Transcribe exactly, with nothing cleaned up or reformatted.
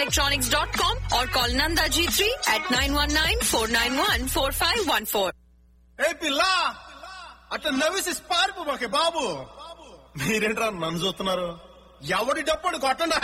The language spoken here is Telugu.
electronics dot com or call Nanda G three at nine one nine, four nine one, four five one four. ఏ పిల్ల అట్లా నవ్వేసి పారిపో మాకే బాబు. మీరేంట్రా నన్ను చూస్తున్నారు? ఎవడి డప్పుడు కొట్టండి.